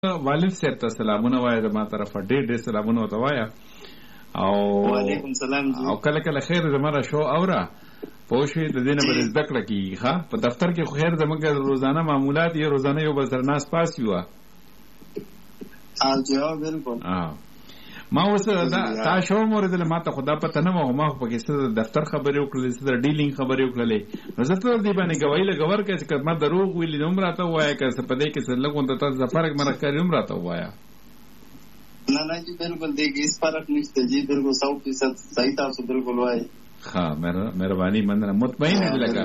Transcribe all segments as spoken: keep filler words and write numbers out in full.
والد صاحب ته سلامونه وایه زما طرفه ډېر ډېر سلامونه ورته وایه او وعلیکم سلام جی. او کله کله خیر زموږ شو اوره پوه شوې د دې نه به زده کړه کېږي ښه په دفتر کې خو خیر زموږ روزانه معمولات یې روزانه یو بل سره ناست پاس وي وه بالکل ما اوس تا شو مورېدله ما ته خو دا پته نه وه ما خو پکې څه د دفتر خبرې وکړلې څه د ډیلینګ خبرې وکړلې نو زه ته دې باندې ګواهي لګور کړه چې که ما دروغ ویلي نو هم راته ووایه که څه په دې کې څه لږ غونډه تاسو د فرق مرق کاري هم راته ووایه نه نه جی بالکل دې کې هېڅ فرق نشته جی بالکل سو فیصد صحیح تاسو بالکل وایي ښه مهرباني مننه مطمئن دې لګه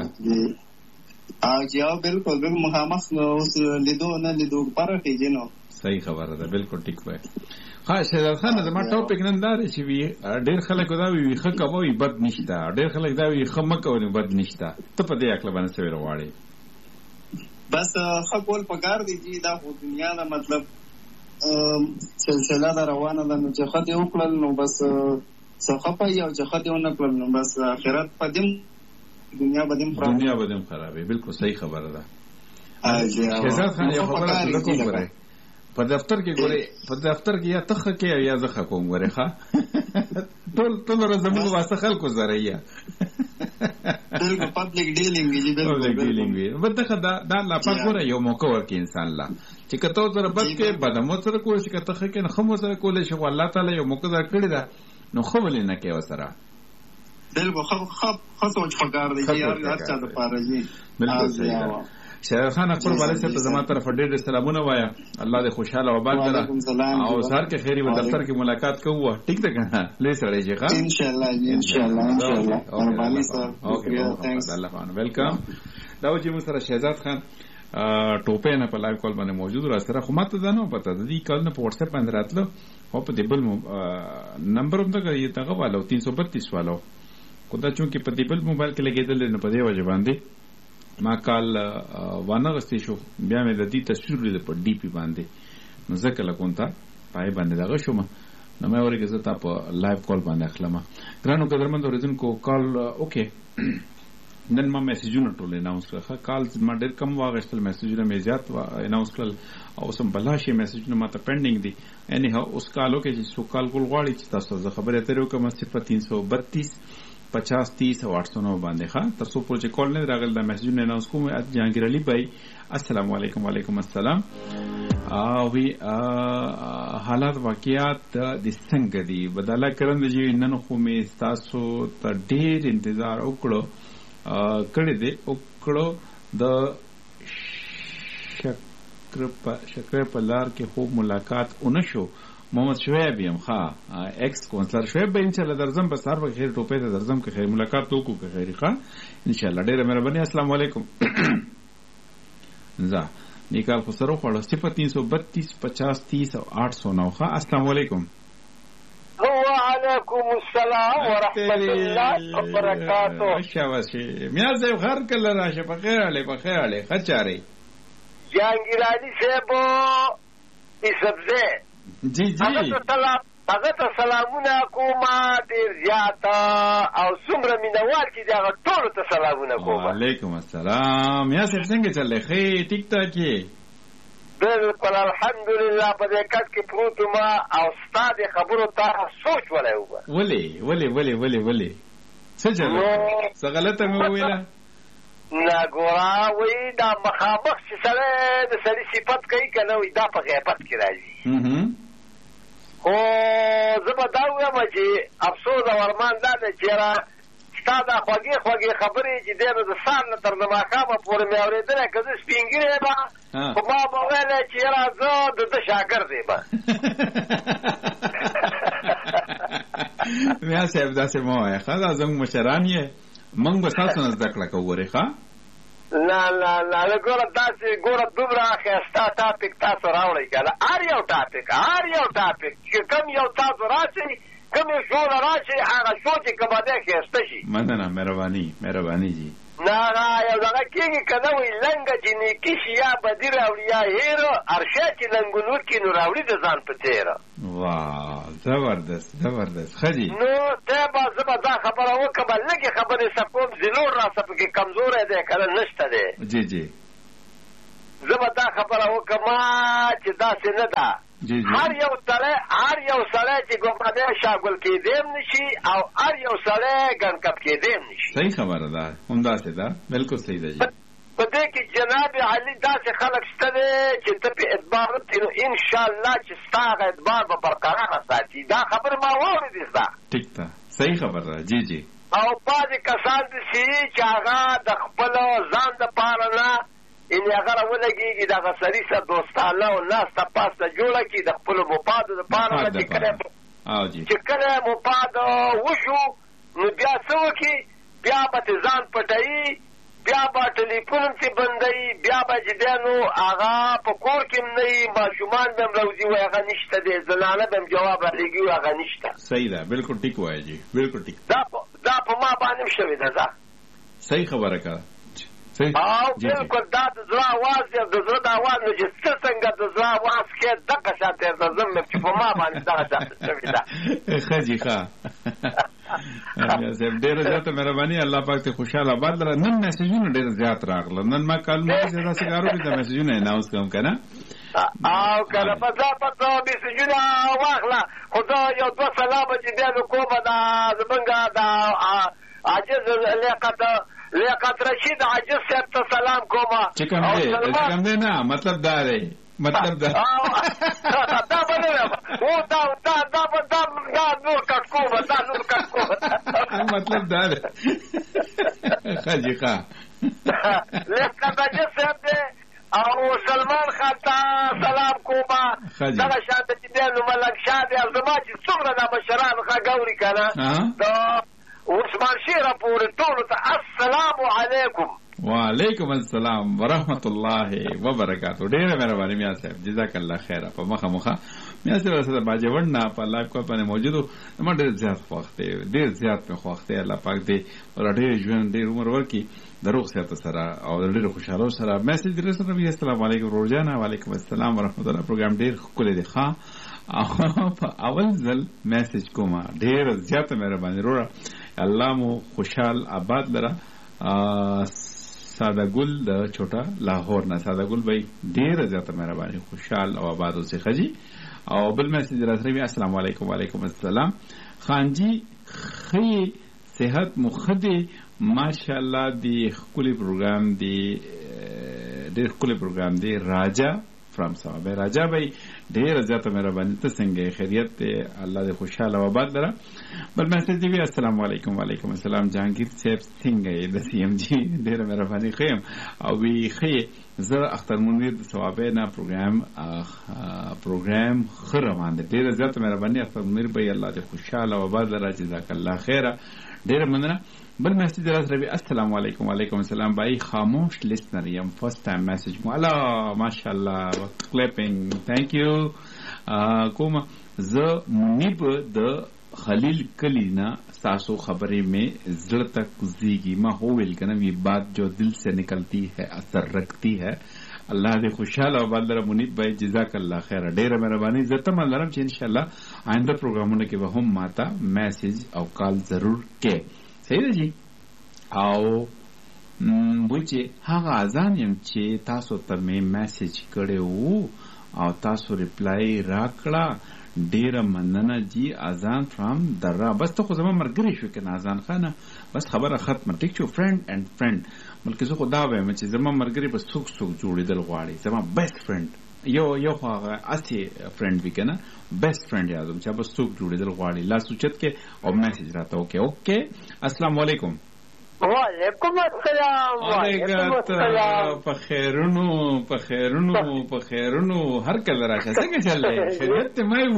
جی او بالکل بالکل مخامخ اوس لیدو نه لیدو فرق یې جی نو صحیح خبره ده بالکل ټیک وایي ها شهزاد خان زما ټاپک نن دا دی چې وي ډېر خلک دا وي ښه کوئ بد نشته ډېر خلک دا وي ښه مه کوئ بد نشته ته په دې هکله باندې څه ویل غواړې بس ښه کول پکار دی جي دا خو دنیا ده مطلب سلسله ده روانه ده نو چې ښه دې وکړل نو بس څه ښه پوي او چې ښه دې ونه کړل نو بس آخرت په دې دنیا به دې خراب دنیا به دې خرابوي بالکل صحیح خبره ده شهزاد خان یو خبره زه کوم ګورئ په دفتر کې ګورې په دفتر کې یا تخه کې یا زه ښه کوم ګورې ښه ټول ټول ورځ زموږ واسطه خلکو سره یې بالکل پبلک ډیلینګ وي پبلک ډیلینګ وي بل دغه دا دا لا پاک ګوره یو موقع ورکړي انسان لا چې که ته ورسره بد کې بد مو سره کولی شي که ته ښه کې نه ښه مو سره کولی شي خو الله تعالی یو موقع درکړې ده نو ښه ولې نه کوې ورسره بالکل ښه سوچ پکار دی هر چا دپاره جي بالکل صحیح ده شهزاد خان خپل والد صاحب ته زما طرفه ډېر ډېر سلامونه وایه الله دې خوشحاله او آباد کړه او سهار کې خیري به دفتر کې ملاقات کوو ټیک ده که نه لوی سړی چې ښه انشاءالله جی انشاءالله انشاءالله مهرباني صاحب الله خان ویلکم دا و چې موږ سره شهزاد خان ټوپۍ نه په لایو کال باندې موجود را سره خو ما ته دا نه پته د دې کال نه په وټساپ باندې راتلو خو په دې بل نمبر هم دغه دغه والو تین سو بتیس والو خو دا چونکې په دې بل موبایل کې لګېدل نو په دې وجه باندې ما کال وانه غستې شو بیا مې د دې تصویر لید په ډي پی باندې نو زه کله کوم ته پای باندې دغه شوم نو مې اورېږه زه تا په لایو کال باندې اخلم ګرانو قدرمند اورېدونکو کال اوکې نن ما میسجونه ټول اناونس کړه کال ما ډېر کم واغېستل میسجونه مې زیات اناونس کړل او سم بلا شي میسجونه ماته پینډینګ دي اني هو اوس کالو کې چې سو کال کول غواړي چې تاسو زه خبرې اترې وکم صفر تین سو بتیس پچاس تیس او آٹھ سو نو باندې ښه تر څو پورې چې کال نه راغلی دا میسجونه اناونس کوم جهانګیر علي بھائی السلام علیکم وعلیکم السلام او وی حالات واقعیات د څنګه دي بدله کړم چې نن خو مې تاسو ته ډېر انتظار وکړو کړی دی وکړو د شکر په لار کې خوب ملاقات اونه شو محمد شعیب یم ښه ایکس کونسلر شعیب به انشاءالله درځم په سهار به خیر ټوپۍ ته درځم که خیر ملاقات وکړو که خیر ښه انشاءالله ډېره مهرباني السلام علیکم ځه دې کال خو سره وخوړه صفر تین سو بتیس پچاس تیس او آٹھ سو نو ښه السلام علیکم وعلیکم السلام ورحمت الله وبرکاتہ شاباشي میا صاحب هر کله راشه په خیر علي په خیر علي ښه چارې جهانګیر علي صاحب دې سبزه جی جی هغه ته سلامونه کوم ډېر زیات او څومره مینوال چې دغه ټولو ته سلامونه کوم وعلیکم السلام یا صاحب څنګه چلې ښې ټیک ټاک یې بالکل الحمدلله په دې کټ کې پروت ما او ستا د خبرو ته سوچ ولی وبه ولې ولې ولې ولې ولې څه چلې څه غلطه مې وویله نه ګوره وایي دا مخامخ چې سړی د سړي صفت کوي که نه وایي دا په غیبت کې راځي خو زه به دا ووایم چې افسوس او ارمان دا دی چې یاره ستا دا خوږې خوږې خبرې چې دی نو د سهار نه تر د ماښامه پورې مې اورېدلی که زه سپین ږیری یم خو ما به ویلی چې یاره زه د ده شاګرد یم میا صاحب داسې مه وایه ښه دا زموږ مشران یې موږ به ستاسو نه زده کړه کوو ورې ښه نه نه نه ګوره داسې ګوره دومره ښایسته ټاپک تاسو راوړئ که نه هر یو ټاپک هر یو ټاپک چې کوم یو تاسو راشئ کوم یو شو نه راشئ هغه شو چې کومه دی ښایسته شي مننه مهرباني مهرباني جي نه نه یو دغه کېږي که نه وایي لنګه چې نیکي شي یا بدي راوړي یا هیره هرشی چې لنګون وکړي نو راوړي د ځان په تېره واه زبردست زبردست ښه جي نو ته به زه به دا خبره وکړم لږې خبرې څه کوم زلور راسه پکې کمزوری دی که نه نشته دی جی جی زه به دا خبره وکړم چې داسې نه ده. هر یو سړی هر یو سړی چې ګمنامۍ شاګل کېدی هم نشي او هر یو سړی ګنکپ کېدی هم نشي. صحیح خبره ده، همداسې ده، بالکل صحیح ده. په دې کې جناب علي داسې خلک شته دی چې ته پې اعتبار وکړې نو انشاءالله چې ستا هغه اعتبار به برقراره ساتي. دا خبرې ما واورېدې ستا. ټیک ده، صحیح خبره ده. جی جی. او بعضې کسان داسې چې هغه د خپل ځان دپاره نه یعنې هغه راولګېږي دغه سړي سره دوستانه او ناسته پاسته جوړه کړي د خپلو مفادو دپاره نه چې کله چې کله مفاد وشو نو بیا څه وکړي، بیا به ترې ځان پټوي، بیا به ټلیفون هم چې بندوي، بیا به چې دی نو هغه په کور کې هم نه وي، ماشومان به هم راوځي وایي هغه نشته دی، زنانه به هم جواب رالیږي وایي هغه نشته. صحیح ده، بالکل ټیک وایي جي، بالکل ټیک. دا په ما باندې هم شوې ده. دا صحیح خبره که او بالکل دا د زړه اواز دی، د زړه د اواز نه چې څه څنګه د زړه اواز کې دغه شان تېر زم چې په ما باندې دغه شان شوې ده. ښه جي ښه. ډېره زیاته مهرباني، الله پاک ته خوشحاله آباد لره. نن میسجونه ډېر زیات راغله، نن ما کال مخکې داسې کار وکړي د میسجونه اناونس کړم که نه او که نه په ځا پسه میسجونه واخله. خو زه یو دوه سلامه چې بیا نو کومه دا زمونږ د عاجز لیاقت لیاقت رشید عاجز صاحب ته سلام کومه. چې کوم دی چې کوم دی نه مطلب دا دی مطلب دا دا به نه او دا دا دا دا دا نور کټکومه دا نور کټکومه مطلب دا دی. ښه جي ښه. لیاقت عاجز صاحب دی او سلمان خان ته سلام کومه. دغه شان ته چې دی نو ملک شاه دی او زما چې څومره دا مشران ښه ګوري که نه عثمان شیره پورې ټولو ته السلام علیکم. وعلیکم السلام ورحمت الله وبرکاتو. ډېره مهرباني میا صاحب، جزاک الله خیره. په مخه مخه میا صاحب سره باجوړ نه په لایف کول باندې موجود و. ما ډېر زیات خوښ دی، ډېر زیات مې خوښ دی. الله پاک دې ډېر ژوند ډېر عمر ورکړي د روغ صحت سره او د ډېرو خوشحالو سره. میسج دې رسول نبی السلام علیکم روزانه. وعلیکم السلام ورحمت الله. پروګرام ډېر ښکلی دی. ښه په اول ځل میسج کومه، ډېره زیاته مهرباني وروره. الله مو خوشحال آباد لره. ساده ګل د چوټه لاهور نه. ساده ګل بھائی ډېره زیاته مهرباني، خوشحال او آباد اوسئ. خجي او بل میسج راځي السلام علیکم. وعلیکم السلام. خانجی خی صحت مخدي ماشاءالله دی ښکلی پروګرام دی، ډېر ښکلی پروګرام دی. راجا فرام صوابه. راجا بھائی ډېره زیاته مهرباني، ته څنګه خیریت دی؟ الله دې خوشحاله او آباد لره. بل میسج دی السلام علیکم. وعلیکم السلام. جهانگیر صاحب څنګه یې؟ د سی ام جی ډېره مهرباني خیم او وی خې زه اختر منیر د صوابه نه پروګرام پروګرام ښه روان دی. ډېره زیاته مهرباني اختر منیر بھائی، الله دې خوشحاله او آباد لره. جزاک الله خیره. ډېره مننه. بل میسج راځي السلام علیکم. وعلیکم السلام بھائی. خاموش لسنر یم فرست ټایم میسج مو. الله ماشاءالله کلیپینګ تھینک یو. کوم زه منیب د خلیل کلی نه تاسو خبرې میں زړه تک کوزيږي. ما هو ویل کنه وی بات جو دل سے نکلتی ہے اثر رکھتی ہے. الله دې خوشاله او بدر منیب بھائی جزاک الله خیر. ډېره مهرباني. زه ته ملرم چې ان شاء الله آینده پروګرامونه کې به هم ماته میسج او کال ضرور کې. صحیح ده جی. او وایي چې هغه اذان یم چې تاسو ته مې میسج کړی وو او تاسو ریپلای راکړه. ډېره مننه جی. اذان فرام درا. بس ته خو زما ملګری شو که نه اذان خانه، بس خبره ختمه. ټیک شو. فرینډ اینډ فرینډ بلکې زه خو دا وایم چې زما ملګري به څوک څوک جوړېدل غواړي. زما بیسټ فرینډ یو یو خو هغه اسې فرینډ وي که نه، بیسټ فرینډ یادوم چې به څوک جوړېدل غواړي. لاس اوچت کې او میسج راته وکړې. اوکې السلام علیکم. وعلیکم السلام. وعلیکم السلام. په خیرونو په خیرونو په خیرونو هر کله راشه. څنګه چل دی؟ خیریت ته ما یو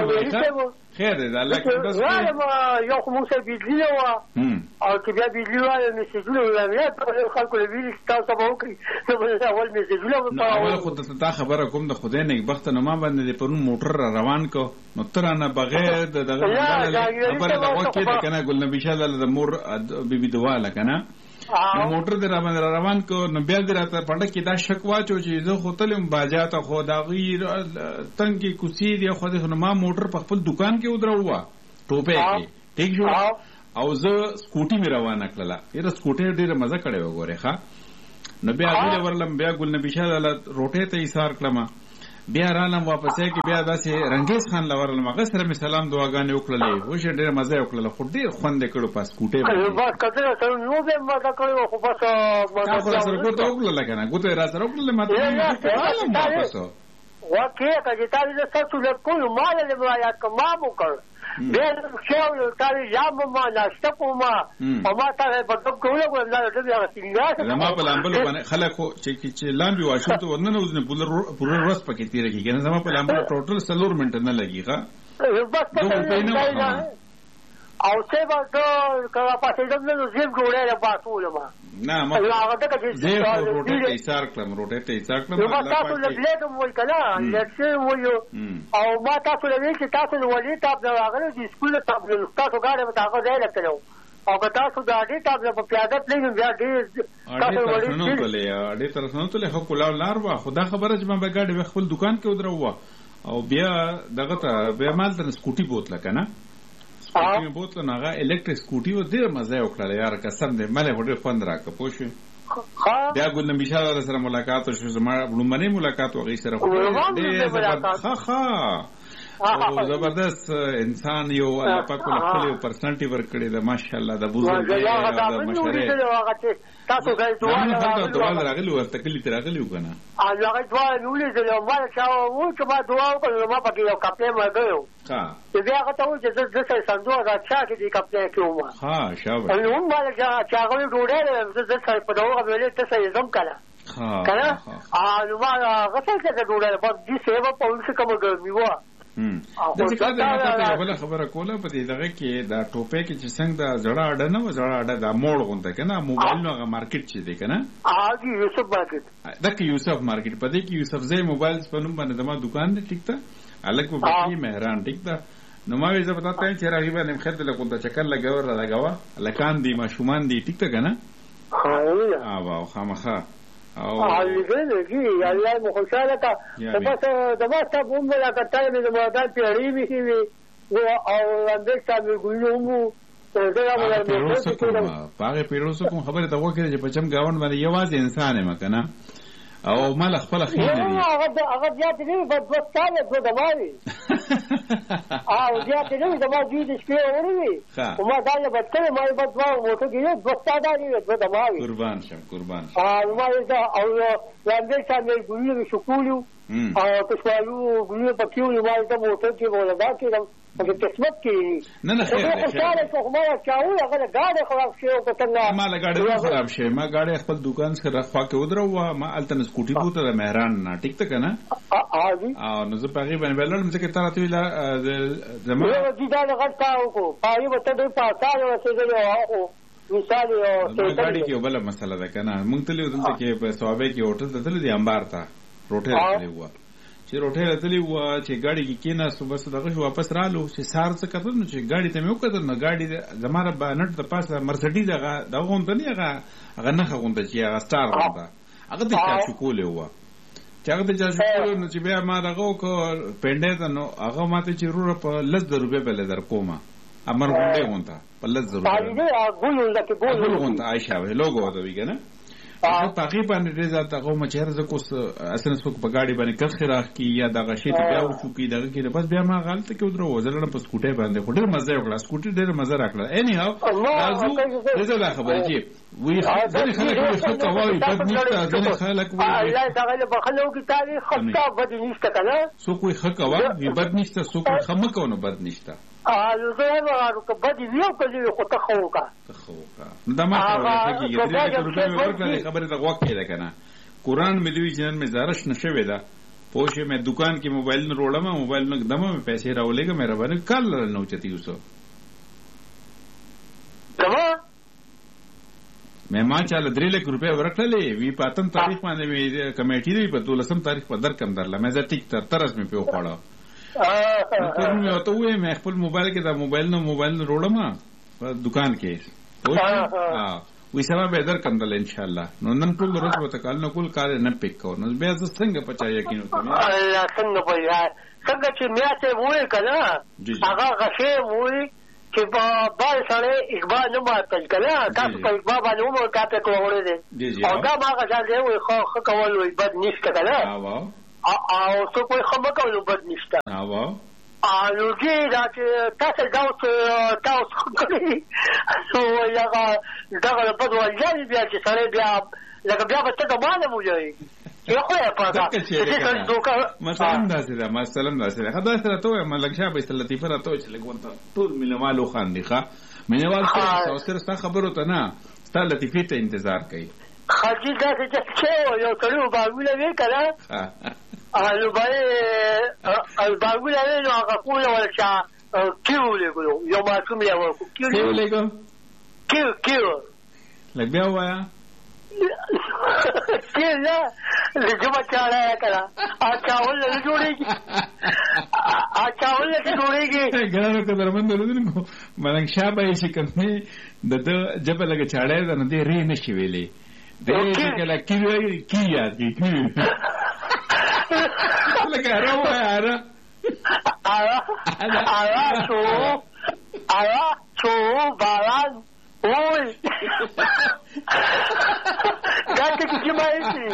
خیر دی. الله کړه یو خو موږ سره بجلی نه وه او چې بیا بجلی وایه میسجونه ولامیه خلکو له ویلي چې تاسو به وکړئ. نو به اول میسجونه اول خو درته دا خبره کوم د خدای نیکبخته نه ما باندې د پرون موټر را روان کو نو ته رانه بغیر د دغه خبره د غوږ کې ده که نه ګلنبي شاه د مور بیبي دعا ده که نه نو موټر دې را باندې را روان کو نو بیا دې راته پنډه کې دا شک واچو چې زه خو تلم باجا ته خو د هغوی تنګې کوڅې دي خو نو ما موټر په خپل دوکان کې ودرولوه ټوپۍ کې. ټیک شو. او زه سکوټي مې روانه کړله. یاره سکوټۍ ډېره مزه کړې وه. ګورې ښه نو بیا ګل ورلم بیا ګل نبی شاه روټه ته ایثار کړم بیا رالم واپسې کې بیا داسې رنگیز خان لورلم هغه سره می سلام دعاګانې وکړلې و شه ډېر مزه وکړله خو ډېر خوند کړو پاس کوټه بس کله ته نو به ما کړو خو بس ما سره کوته وکړل کنه کوته را سره وکړل ما ته واپس واکه چې تاسو د تاسو له کوم مال له بیا کما وکړ بیا څو تاسو جام ما ناشته کوم او ما ته په دغه کوله ګل نه دې هغه څنګه ما په لامبل باندې خلکو چې چې لاندې واشو ته ورننه وزنه پوره ورځ پکې تیر کیږي نه زما په لامبل ټوټل سلور منټ نه لګي ښا بس په او څه به ټول کله پاتې دمنه زیب جوړه له پاتول ما نه ما هغه ته چې زه روټه ته ایثار کړم روټه ته ایثار کړم ما تاسو له بلیډ مو کله لکه وایو او ما تاسو له وی چې تاسو له ولې تاسو راغله د سکول ته تاسو غاړه به تاسو ځای لکلو او که تاسو د اډې تاسو په پیاده پلین بیا دې تاسو ولې نو کولې اډې تر څنګه ته خو کولاو لار وا خدا خبره چې ما به ګاډي خپل دکان کې ودرو او بیا دغه ته بیا مال ته سکوټي بوتله کنه سکوټي بوتله نه هغه الکتریک سکوټي و ډېر مزه وکړه یار قسم دې مله هډه خوند راکړه پوه بیا ګل نبی شاه سره ملاقات شو زما لومړنی ملاقات وغي سره ډېر زبردست ها ها او زبردست انسان یو الله پاک له خپل پرسنالټي ورکړي دا ماشاءالله د بوزو د مشره تاسو غواړئ دعا نه دعا راغلی ورته کلی تر راغلی وکنه هغه دعا نولې زه ما چا و چې ما دعا وکړم ما پکې یو کپې مرګو ها بیا هغه ته و چې زه څه سندو راځه چې دې کپې کوم ها شابه نو ما چې هغه ډوډۍ زه څه په دغه ویلې ته څه زم کړه ها کنه ا نو ما هغه څه چې ډوډۍ په دې سیوا په ولڅ کوم ګرمي و هم د څه کله ما ته خبره کوله په دې دغه کې دا ټوپه کې چې څنګه دا زړه اډه نه و زړه اډه دا موړ غونډه کنه موبایل نو هغه مارکیټ چې دی کنه هغه یوسف مارکیټ دغه یوسف مارکیټ په دې کې یوسف زې موبایل په نوم باندې دما دکان دی ټیک ته الګ په بکی مهران ټیک ته نو ما وی زه پتا ته چې راغی باندې خدای له کوم چکر لګاور لګاوا لکان دی ما شومان دی ټیک ته کنه ها واو خامخه او علي کی الله مو خوشاله تا بس دما ته بوم ولا کټای مې مودان پیړی وی وی او اندر څنګه ګلومو زه راغلم پاره پیړوسو کوم خبره ته وکړه چې پچم گاوند باندې یوازې انسان یم کنه او مال خپل خیر دی هغه هغه بیا دې په دوه ساله دوه دماوي او بیا دې دما دې دې شپه وروي او ما دا به څه ما به دوه موټو کې دوه ساده دې دوه دماوي قربان شم قربان شم او ما دا او لاندې څنګه ګولې شکولو او تاسو ګولې په کیو ما دا موټو کې ولا دا کې په قسمت کې نه نه خیر دی خیر خو ما چاو هغه غاډه خراب شي او څنګه ما غاډه خراب شي ما غاډه خپل دکان سره خوا کې ودرو ما التن سکوټي بوته د مهران نه ټیک ته کنه او نو زه پغی باندې بلل مې چې تر ته ویلا زما یو دې دا غټاو کو پای وته دې پاتاله وسېدل او مثال یو غاډي کې بل مسله ده کنه مونږ ته دلته کې په ثوابه کې هوټل ته تللی انبار ته روټه راځي و چې روټه راځي و چې غاډي کې کینا صبح صدقه واپس رالو چې سار څه کتل نو چې غاډي ته مې وکړل نو غاډي زماره بانټ د پاسه مرسډیز هغه دا غونډه نه هغه هغه نه غونډه چې هغه ستار غونډه هغه د چا شکولې و چې هغه د چا شکولې نو چې بیا ما دغه کو پنده ته نو هغه ماته چې رور په لس د روپې بل در کومه امر غونډه غونډه په لس د روپې ګول غونډه عائشہ وې لوګو دا ویګنه هغه پاقي باندې دې ځات هغه مچهر ز کوس اسنه څوک په گاډي باندې کښ راخ کی یا دغه شی ته بیا وشو کی دغه کې بس بیا ما غلطه کې ودرو وزلنه په سکوټي باندې خو ډېر مزه وکړه سکوټي ډېر مزه راکړه اني هاو راځو زه دا خبرې چې وی ځنې خلک وي خطه وایي بد نشته ځنې خلک وي الله تعالی په خلکو کې تاریخ خطه بد نشته کنه څوک وي خکه وایي بد نشته څوک خمکه نو بد نشته آلو زه ورو که بدی ویو کلی خو ته خوکا ته خوکا دا ما ته کې درې روپے ورکړه خبره د وخت کې ده کنه قرآن مې دوی جنن مې زارش نشوي ده پوښې مې دکان کې موبایل نه روړم موبایل نه دمه مې پیسې راولېګم مې ربانه کال نو چتی وسو دما مې ما چاله درې لک روپے ورکړلې وی پاتم تاریخ باندې مې کمیټې دی په دولسم تاریخ په در کم درله مې زه ټیک تر ترس مې په خوړه نو مې وته وې مې خپل موبایل کې دا موبایل نو موبایل نه روړم په دکان کې ها وې سبا به در کم دل ان شاء الله نو نن ټول ورځ وته کال نو کول کار نه پک کو نو بیا ز څنګه پچا یقین وته الله څنګه پیا څنګه چې مې ته وې کنه هغه غشه وې چې بار سړی اقبال نه ماتل که نه تاسو په اقبال باندې ومو تا پې کوړی دی او دا ما هغه شان دی وایي ښه کول وایي بد نشته که نه او څوک وایي ښه مه کول بد نشته نو دې دا چې تاسو دا اوس تا اوس ښه کړي نو وایي هغه دغه بد والجانې بیا چې سړی بیا لکه بیا به ته د ما نه موجوېږي مثلا داسې ده مثلا داسې ده دا سره ته وایم لږ شابه است لطیفه راته وایي چې لږ ورته ټول مینهوال وخاندي ښه مینهوال صرف ستا خبرو ته نه ستا لطیفې ته انتظار کوي خاجي داسې چې یو سړي بارګونه وې که نه نو باندې بارګونه وې نو هغه کوله ورچا کیو ولېږلو یو ماشوم یې ورکړو کیو ولېږو کیو کیو لږ بیا ووایه کیو نه لږه چاړه یې که نه چاول نه جوړېږي چاول نه جوړېږي ګرانو قدرمندو اورېدونکو ملنګ شاه به یې چې کوم دی د ده ژبه لږه چاړه ده نو دی رې نه شي ویلی دی چې کله کی وایي کی یاد کړي کی لکه اره ووایه اره اره اره څو اره څو باران وای دا ته کې ما یې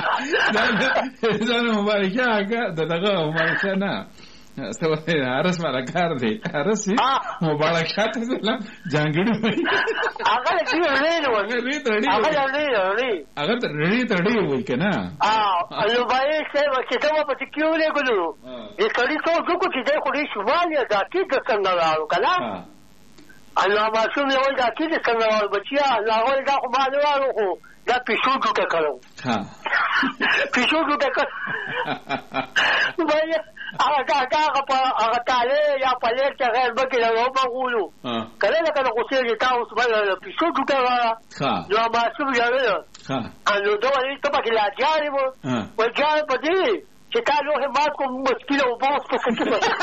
دا نه مبارکه هغه دغه مبارکه نه ستوي ارس مالا کار دی ارس مبارک شاته سلام جانګړي هغه دې ورېلو هغه دې ورېلو هغه دې ورېلو هغه دې ورېلو وای کنه اه الو بای څه چې ته په کیو له ګلو دې کړي څو څوک چې دې خو دې شمالي دا کې د څنګه راو کنه الله معصوم یو دا کې د څنګه راو بچیا الله ول دا خو باندې وارو خو دا پیشو ټوټه کړو ها پیشو ټوټه کړ وای هغه هغه په هغه تاله یا په لور چې غیر بکې له وو بغولو کله لکه د غوسې چې تاسو باندې پیشو ټوټه واه نو معصوم یو ها نو دا ولې ته پکې لا جاري وو و جار په دې چې تا له ما کوم مشکل او باس په څه